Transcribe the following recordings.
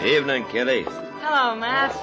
Evening, Kitty. Hello, Matt.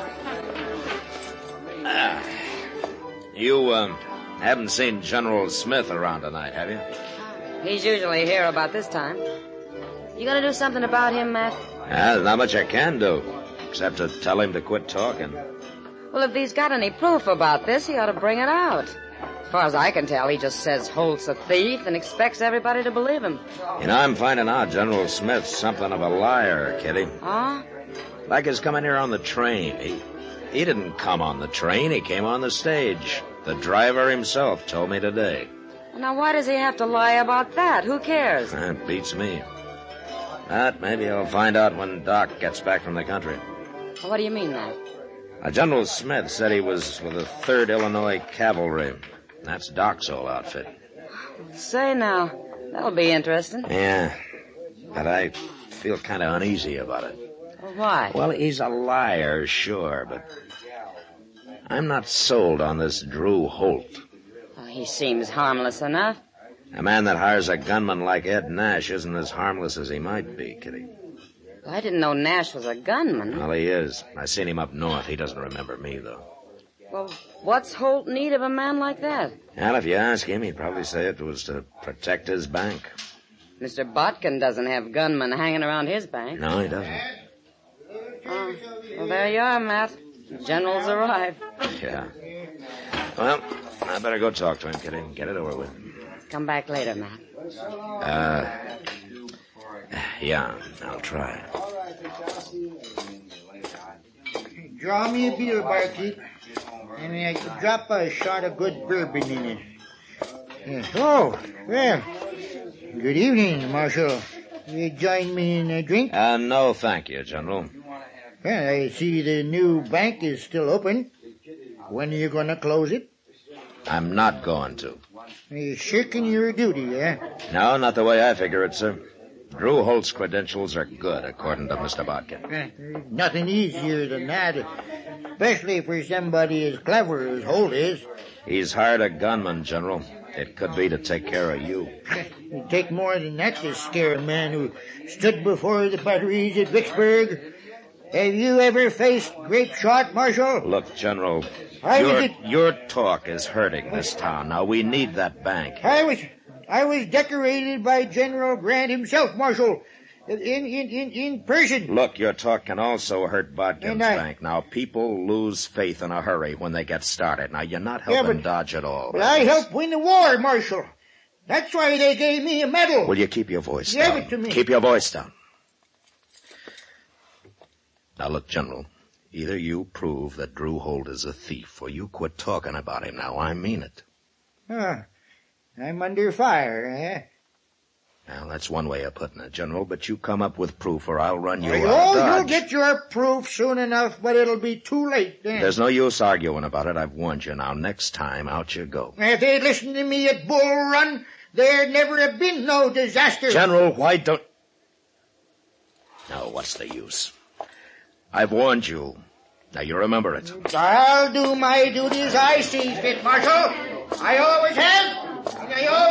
You, haven't seen General Smith around tonight, have you? He's usually here about this time. You gonna do something about him, Matt? There's not much I can do, except to tell him to quit talking. Well, if he's got any proof about this, he ought to bring it out. As far as I can tell, he just says Holt's a thief and expects everybody to believe him. You know, I'm finding out General Smith's something of a liar, Kitty. Huh? Like he's coming here on the train. He didn't come on the train. He came on the stage. The driver himself told me today. Now, why does he have to lie about that? Who cares? That beats me. But maybe I'll find out when Doc gets back from the country. What do you mean, Matt? General Smith said he was with the 3rd Illinois Cavalry. That's Doc's old outfit. Say now, that'll be interesting. Yeah, but I feel kind of uneasy about it. Well, why? Well, he's a liar, sure, but I'm not sold on this Drew Holt. Oh, he seems harmless enough. A man that hires a gunman like Ed Nash isn't as harmless as he might be, Kitty. I didn't know Nash was a gunman. Well, he is. I seen him up north. He doesn't remember me, though. Well, what's Holt need of a man like that? Well, if you ask him, he'd probably say it was to protect his bank. Mr. Botkin doesn't have gunmen hanging around his bank. No, he doesn't. Oh, well, there you are, Matt. The General's arrived. Yeah. Well, I better go talk to him, Kitty, and get it over with. Come back later, Matt. Yeah, I'll try. Draw me a beer, barkeep, and I could drop a shot of good bourbon in it. Yeah. Oh, well, good evening, Marshal. You join me in a drink? No, thank you, General. Well, I see the new bank is still open. When are you going to close it? I'm not going to. You're shirking your duty, eh? No, not the way I figure it, sir. Drew Holt's credentials are good, according to Mr. Botkin. There's nothing easier than that, especially for somebody as clever as Holt is. He's hired a gunman, General. It could be to take care of you. It'd take more than that to scare a man who stood before the batteries at Vicksburg. Have you ever faced grape shot, Marshal? Look, General, your talk is hurting this town. Now, we need that bank. I was decorated by General Grant himself, Marshal, in person. Look, your talk can also hurt Botkin's bank. Now, people lose faith in a hurry when they get started. Now, you're not helping Dodge at all. But I helped win the war, Marshal. That's why they gave me a medal. Will you keep your voice down? Give it to me. Keep your voice down. Now, look, General, either you prove that Drew Holt is a thief or you quit talking about him now. I mean it. I'm under fire, eh? Well, that's one way of putting it, General, but you come up with proof or I'll run you out of Dodge. You'll get your proof soon enough, but it'll be too late then. There's no use arguing about it. I've warned you. Now, next time, out you go. If they'd listened to me at Bull Run, there'd never have been no disaster. General, why don't... Now, what's the use? I've warned you. Now, you remember it. I'll do my duty as I see fit, Marshal. I always have.